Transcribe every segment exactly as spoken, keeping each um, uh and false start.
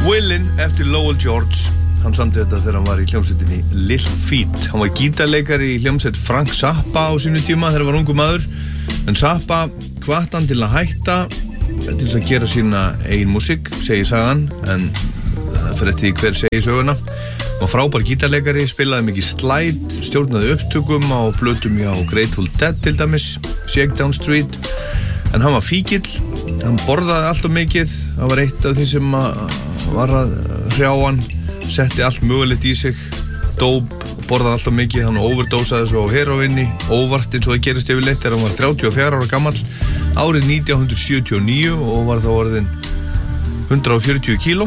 Willin eftir Lowell George. Hann samdi þetta þegar hann var í hljómsveitinni Lil Feat. Hann var gítarleikari í hljómsveit Frank Zappa á sínu tíma þegar hann var ungur maður. En Zappa hvatti hann til að hætta til þess að gera sína eigin músík, segir sagan, en það fyrir eftir hver segir söguna. Hann var frábær gítarleikari, spilaði mikið slide, stjórnaði upptökum á plötum hjá Grateful Dead til dæmis, Shakedown Street. En hann var fíkill, hann borðaði allt of mikið, það var eitt af því sem var að hrjá hann, setti allt mögulegt í sig, dóp, borðaði allt of mikið, hann overdósaði svo á heroinni, óvart eins og það gerist yfirleitt þegar hann var þrjátíu og fjögurra ára gamall, árið nítján hundruð sjötíu og níu og var þá orðinn hundrað og fjörutíu kíló.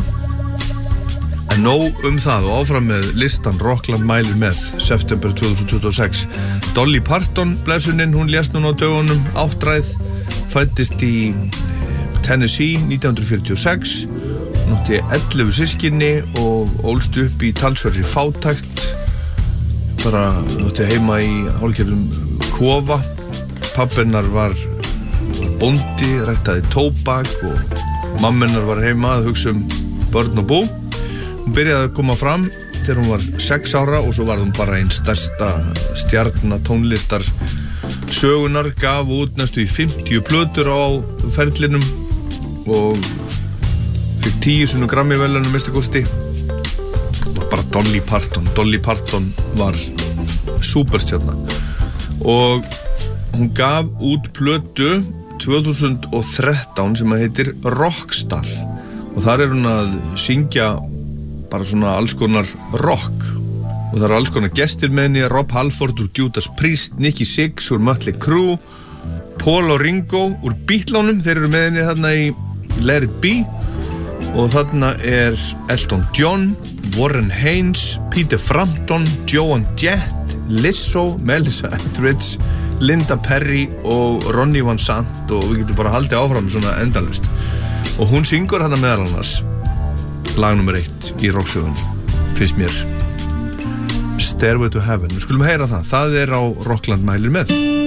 En nóg um það og áfram með listan Rockland mælir með, september tvö þúsund tuttugu og sex. Dolly Parton, blessunin, hún lést núna á dögunum, áttræð, fæddist í Tennessee nítján hundruð fjörutíu og sex. Hún átti ellefu systkini og ólst upp í talsverðri fátækt. Bara átti heima í hálfgerðum kofa. Pabbi hennar var, var bóndi, ræktaði tóbak og mamma hennar var heima að hugsa um börn og bú. Hún byrjaði að koma fram þegar hún var sex ára og svo var hún bara einn stærsta stjarna tónlistar sögunar, gaf út næstu í fimmtíu plötur á ferlinum og fikk tíu sinnum Grammy-verðlaunum minnsta kosti. Var bara Dolly Parton. Dolly Parton var súperstjarna og hún gaf út plötu tvö þúsund og þrettán sem heitir Rockstar og þar er hún að syngja bara svona alls konar rock og það eru alls konar gestir með henni, Rob Halford úr Judas Priest, Nicky Sixx úr Mötley Crüe, Paul og Ringo úr Beatlunum, þeir eru með henni þarna í Let It Be og þarna er Elton John, Warren Haynes, Peter Frampton, Joan Jett, Lizzo, Melissa Etheridge, Linda Perry og Ronnie Van Sant og við getum bara haldið áfram svona endalaust og hún syngur þarna meðal annars lag nummer eitt í rocksögunni, finnst mér, Stairway to Heaven. Við skulum heyra það, það er á Rockland mælir með.